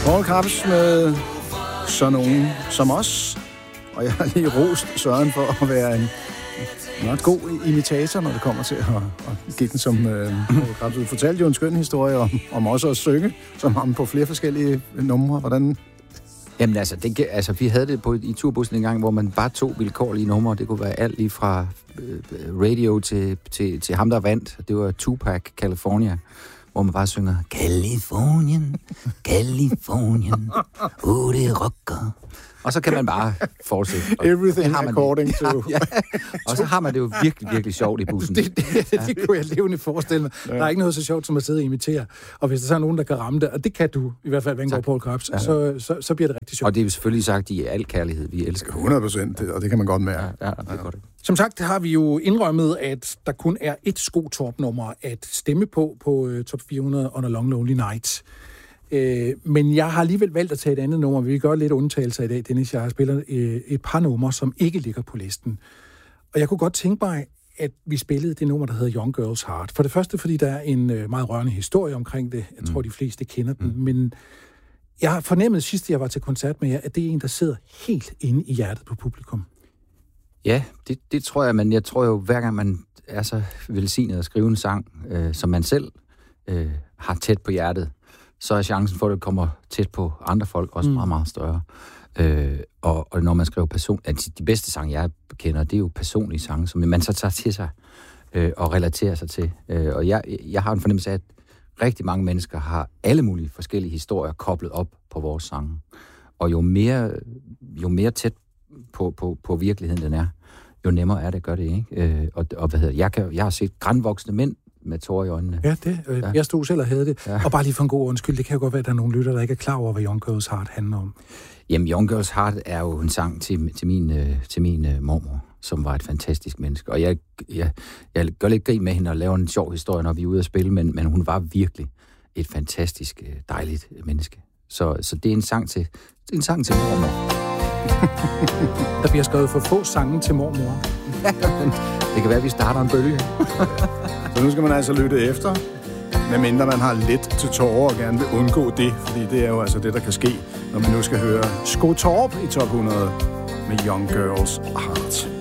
Paul Krebs med sådan nogen som os. Og jeg har lige rost Søren for at være en ret god imitator, når det kommer til at give den som Paul Krebs. Du fortalte jo en skøn historie om også at synge, som ham på flere forskellige numre. Hvordan? Jamen altså, vi havde det i turbussen en gang, hvor man bare tog vilkårlige numre. Det kunne være alt lige fra radio til ham, der vandt. Det var Tupac, California, hvor man bare synger Californien, Californien, det rocker. Og så kan man bare fortsætte. Everything according to... Ja. Og så har man det jo virkelig, virkelig sjovt i bussen. Det kunne jeg levende forestille mig. Der er ikke noget så sjovt som at sidde og imitere. Og hvis der så er nogen, der kan ramme det, og det kan du, i hvert fald, hvad angår Paul Krebs, så bliver det rigtig sjovt. Og det er jo selvfølgelig sagt i al kærlighed, vi elsker. 100%, og det kan man godt mærke. Ja, det er godt. Som sagt har vi jo indrømmet, at der kun er et skotop-nummer at stemme på Top 400 on a Long Lonely Night. Men jeg har alligevel valgt at tage et andet nummer. Vi gør lidt undtagelser i dag, Dennis. Jeg har spillet et par numre, som ikke ligger på listen. Og jeg kunne godt tænke mig, at vi spillede det nummer, der hedder Young Girl's Heart. For det første, fordi der er en meget rørende historie omkring det. Jeg tror, de fleste kender den. Men jeg har fornemmet sidst, jeg var til koncert med jer, at det er en, der sidder helt inde i hjertet på publikum. Ja, det tror jeg, men jeg tror jo, hver gang man er så velsignet at skrive en sang, som man selv har tæt på hjertet, så er chancen for, at det kommer tæt på andre folk også meget, meget større. Og når man skriver de bedste sange, jeg kender, det er jo personlige sange, som man så tager til sig og relaterer sig til. Og jeg har en fornemmelse af, at rigtig mange mennesker har alle mulige forskellige historier koblet op på vores sange. Og jo mere tæt på virkeligheden den er, jo nemmere er det at gøre det, ikke? Og hvad hedder jeg har set grandvoksne mænd med tårer i øjnene. Ja, jeg stod selv og havde det. Ja. Og bare lige for en god undskyld, det kan jo godt være, at der er nogle lytter, der ikke er klar over, hvad Young Girl's Heart handler om. Jamen, Young Girl's Heart er jo en sang til min mormor, som var et fantastisk menneske. Og jeg gør lidt grin med hende og laver en sjov historie, når vi er ude at spille, men hun var virkelig et fantastisk, dejligt menneske. Så det er en sang til mormor. Der bliver skrevet for få sange til mormor. Det kan være, at vi starter en bølge. Så nu skal man altså lytte efter, medmindre man har lidt til tårer og gerne vil undgå det, fordi det er jo altså det, der kan ske, når man nu skal høre Skotop i Top 100 med Young Girl's Heart.